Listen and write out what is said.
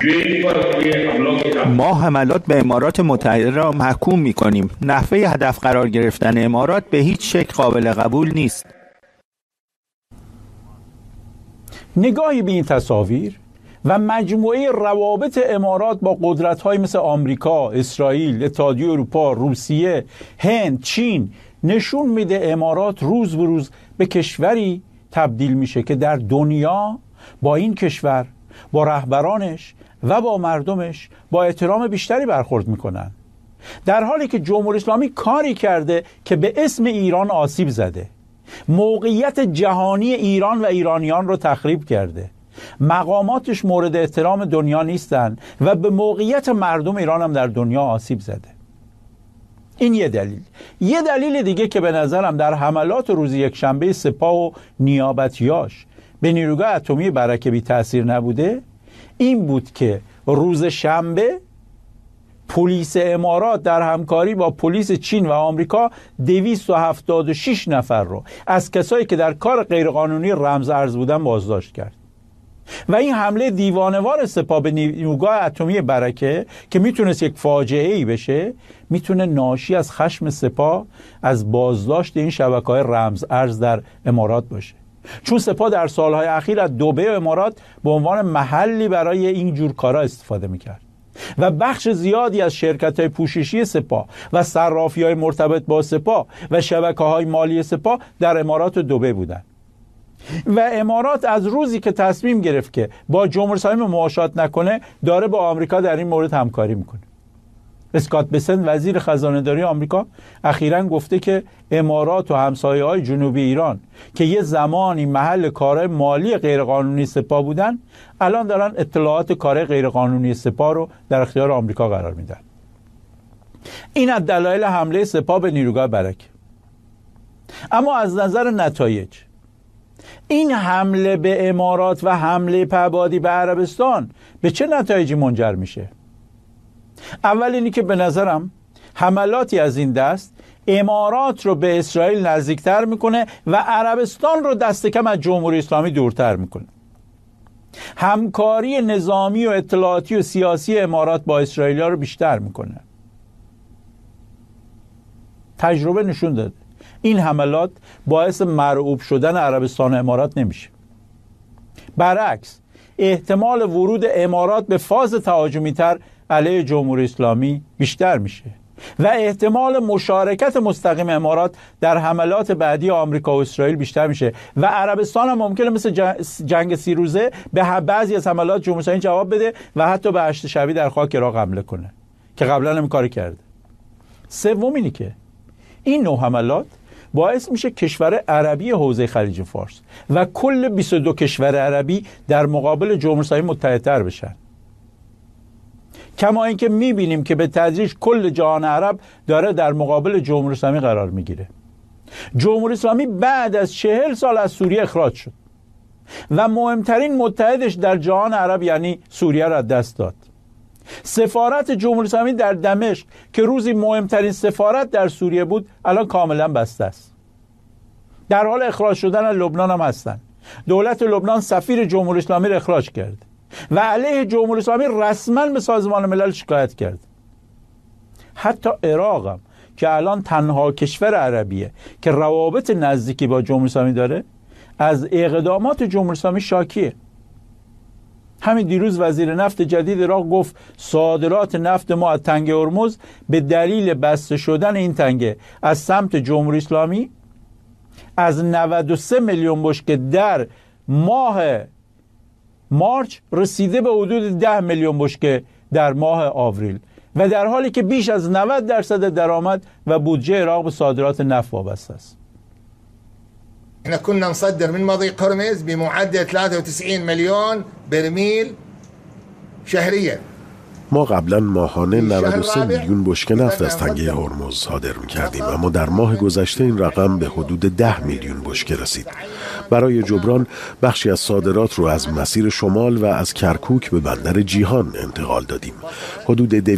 ما حملات به امارات متحده را محکوم می‌کنیم. نحوه هدف قرار گرفتن امارات به هیچ شکل قابل قبول نیست. نگاهی به این تصاویر و مجموعه روابط امارات با قدرت‌های مثل آمریکا، اسرائیل، اتحادیه اروپا، روسیه، هند، چین نشون میده امارات روز به روز به کشوری تبدیل میشه که در دنیا با این کشور، با رهبرانش و با مردمش با احترام بیشتری برخورد میکنن، در حالی که جمهوری اسلامی کاری کرده که به اسم ایران آسیب زده، موقعیت جهانی ایران و ایرانیان رو تخریب کرده، مقاماتش مورد احترام دنیا نیستن و به موقعیت مردم ایران هم در دنیا آسیب زده. این یه دلیل. یه دلیل دیگه که به نظرم در حملات روز یکشنبه سپاه و نیابتیاش به نیروگاه اتمی برکه بی تأثیر نبوده این بود که روز شنبه پلیس امارات در همکاری با پلیس چین و آمریکا 276 نفر رو از کسایی که در کار غیرقانونی رمز ارز بودن بازداشت کرد و این حمله دیوانوار سپاه به نیروگاه اتمی برکه که میتونست یک فاجعه ای بشه، میتونه ناشی از خشم سپاه از بازداشت این شبکه‌های رمز ارز در امارات باشه، چون سپاه در سالهای اخیر از دبی و امارات به عنوان محلی برای این جور کارا استفاده میکرد و بخش زیادی از شرکت‌های پوششی سپاه و صرافی‌های مرتبط با سپاه و شبکه‌های مالی سپاه در امارات و دبی بودند. و امارات از روزی که تصمیم گرفت که با جمهوری اسلامی مماشات نکنه داره با آمریکا در این مورد همکاری میکنه. اسکات بسنت وزیر خزانه‌داری آمریکا اخیراً گفته که امارات و همسایه‌های جنوبی ایران که یه زمانی محل کارهای مالی غیرقانونی سپاه بودن الان دارن اطلاعات کارهای غیرقانونی سپاه رو در اختیار آمریکا قرار میدن. این از دلایل حمله سپاه به نیروگاه برکه. اما از نظر نتایج این حمله به امارات و حمله پهبادی به عربستان به چه نتایجی منجر میشه؟ اول اینی که به نظرم حملاتی از این دست امارات رو به اسرائیل نزدیکتر میکنه و عربستان رو دست کم از جمهوری اسلامی دورتر میکنه. همکاری نظامی و اطلاعاتی و سیاسی امارات با اسرائیل رو بیشتر میکنه. تجربه نشون داده این حملات باعث مرعوب شدن عربستان و امارات نمیشه. برعکس احتمال ورود امارات به فاز تهاجمی تر علیه جمهوری اسلامی بیشتر میشه و احتمال مشارکت مستقیم امارات در حملات بعدی آمریکا و اسرائیل بیشتر میشه و عربستان هم ممکنه مثل جنگ 30 روزه به بعضی از حملات جمهوری اسلامی جواب بده و حتی به هشت شبی در خاک عراق حمله کنه که قبلا هم کاری کرده. سوم اینی که این نوع حملات باعث میشه کشور عربی حوزه خلیج فارس و کل 22 کشور عربی در مقابل جمهوری اسلامی متحدتر بشن. کما اینکه میبینیم که به تدریج کل جهان عرب داره در مقابل جمهوری اسلامی قرار میگیره. جمهوری اسلامی بعد از 40 سال از سوریه اخراج شد و مهمترین متحدش در جهان عرب یعنی سوریه را دست داد. سفارت جمهوری اسلامی در دمشق که روزی مهمترین سفارت در سوریه بود الان کاملا بسته است. در حال اخراج شدن از لبنان هم هستن. دولت لبنان سفیر جمهوری اسلامی را اخراج کرد و علیه جمهوری اسلامی رسما به سازمان ملل شکایت کرد. حتی عراق هم که الان تنها کشور عربیه که روابط نزدیکی با جمهوری اسلامی داره از اقدامات جمهوری اسلامی شاکیه. همین دیروز وزیر نفت جدید عراق گفت صادرات نفت ما از تنگه هرمز به دلیل بسته شدن این تنگه از سمت جمهوری اسلامی از 93 میلیون بشکه در ماه مارچ رسیده به حدود 10 میلیون بشکه در ماه آوریل و در حالی که بیش از 90% درآمد و بودجه عراق به صادرات نفت وابسته است. احنا كنا نصدر من مضيق هرمز بمعدل 93 میلیون برمیل شهریه. ما قبلا ماهانه 93 میلیون بشکه نفت از تنگه هرمز صادر می‌کردیم، اما در ماه گذشته این رقم به حدود 10 میلیون بشکه رسید. برای جبران بخشی از صادرات رو از مسیر شمال و از کرکوک به بندر جیهان انتقال دادیم. حدود